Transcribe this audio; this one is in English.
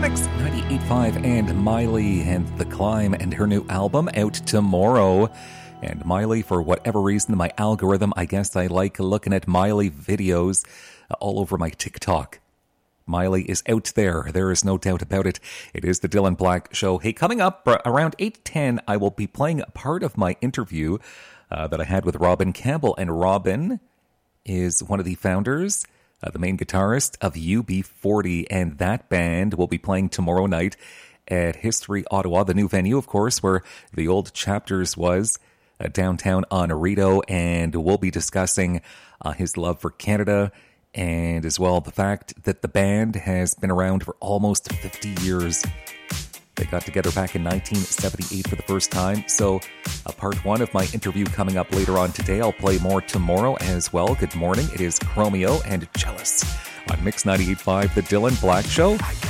Mix 98.5 and Miley and The Climb and her new album out tomorrow. And Miley, for whatever reason, my algorithm, I guess I like looking at Miley videos all over my TikTok. Miley is out there. There is no doubt about it. It is the Dylan Black Show. Hey, coming up around 8:10, I will be playing a part of my interview that I had with Robin Campbell. And Robin is one of the founders, the main guitarist of UB40. And that band will be playing tomorrow night at History Ottawa, the new venue, of course, where the old Chapters was, downtown Rideau. And we'll be discussing his love for Canada, and as well the fact that the band has been around for almost 50 years. They got together back in 1978 for the first time. So part one of my interview coming up later on today. I'll play more tomorrow as well. Good morning. It is Chromeo and Jealous on Mix 98.5, The Dylan Black Show.